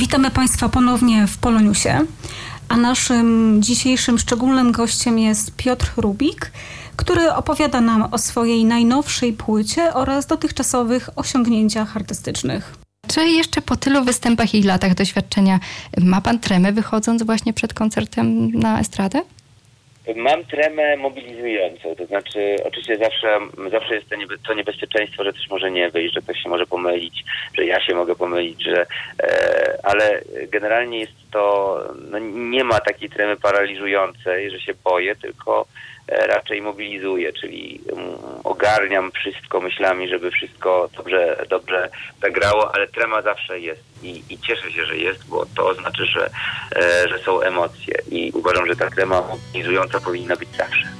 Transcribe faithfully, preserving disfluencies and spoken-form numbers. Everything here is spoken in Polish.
Witamy Państwa ponownie w Poloniusie, a naszym dzisiejszym szczególnym gościem jest Piotr Rubik, który opowiada nam o swojej najnowszej płycie oraz dotychczasowych osiągnięciach artystycznych. Czy jeszcze po tylu występach i latach doświadczenia ma pan tremę, wychodząc właśnie przed koncertem na estradę? Mam tremę mobilizującą, to znaczy oczywiście zawsze, zawsze jest to, niebe, to niebezpieczeństwo, że coś może nie wyjść, że ktoś się może pomylić, że ja się mogę pomylić, że, e, ale generalnie jest to, no, nie ma takiej tremy paraliżującej, że się boję, tylko e, raczej mobilizuję, czyli um, ogarniam wszystko myślami, żeby wszystko dobrze, dobrze zagrało, ale trema zawsze jest i, i cieszę się, że jest, bo to znaczy, że, e, że są emocje i uważam, że ta trema mobilizująca powinna być zawsze.